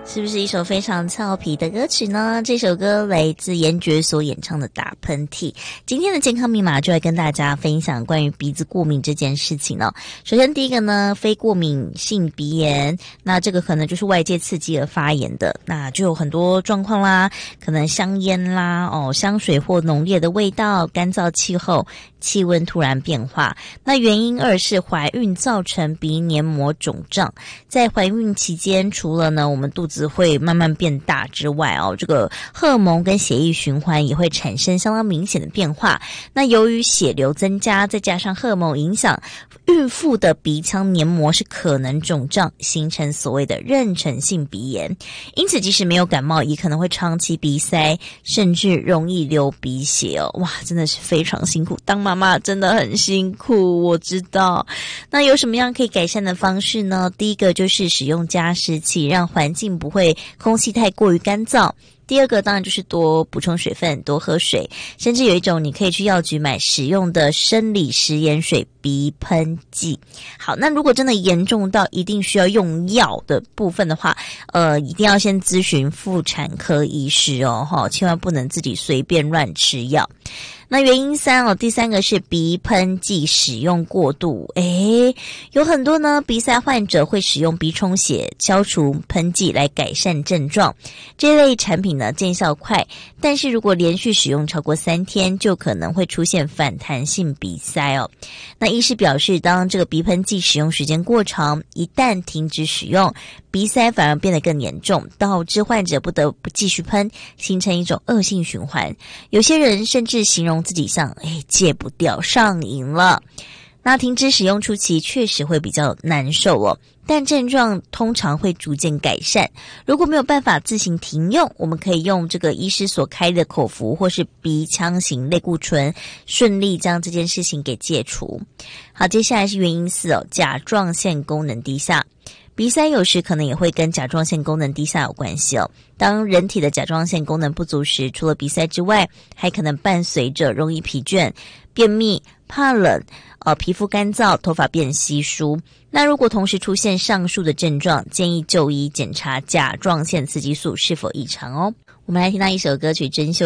是不是一首非常俏皮的歌曲呢？这首歌来自严爵所演唱的《打喷嚏》。今天的健康密码就来跟大家分享关于鼻子过敏这件事情哦。首先第一个呢，非过敏性鼻炎，那这个可能就是外界刺激而发炎的，那就有很多状况啦，可能香烟啦，香水或浓烈的味道，干燥气候，气温突然变化。那原因二是怀孕造成鼻黏膜肿胀。在怀孕期间，除了呢我们肚子会慢慢变大之外这个荷尔蒙跟血液循环也会产生相当明显的变化。那由于血流增加，再加上荷尔蒙影响，孕妇的鼻腔黏膜是可能肿胀，形成所谓的妊娠性鼻炎。因此即使没有感冒，也可能会长期鼻塞，甚至容易流鼻血哇，真的是非常辛苦，当妈妈真的很辛苦，我知道。那有什么样可以改善的方式呢？第一个就是使用加湿器，让环境不会空气太过于干燥。第二个当然就是多补充水分，多喝水，甚至有一种你可以去药局买使用的生理食盐水鼻喷剂。好，那如果真的严重到一定需要用药的部分的话，一定要先咨询妇产科医师千万不能自己随便乱吃药。那原因三第三个是鼻喷剂使用过度。有很多呢鼻塞患者会使用鼻充血消除喷剂来改善症状，这类产品呢见效快，但是如果连续使用超过3天，就可能会出现反弹性鼻塞那医师表示，当这个鼻喷剂使用时间过长，一旦停止使用，鼻塞反而变得更严重，导致患者不得不继续喷，形成一种恶性循环。有些人甚至形容自己像戒不掉，上瘾了。那停止使用初期确实会比较难受但症状通常会逐渐改善。如果没有办法自行停用，我们可以用这个医师所开的口服或是鼻腔型类固醇，顺利将这件事情给戒除。好，接下来是原因四甲状腺功能低下。鼻塞有时可能也会跟甲状腺功能低下有关系当人体的甲状腺功能不足时，除了鼻塞之外，还可能伴随着容易疲倦、便秘、怕冷、皮肤干燥、头发变稀疏。那如果同时出现上述的症状，建议就医检查甲状腺雌激素是否异常我们来听到一首歌曲《珍馐》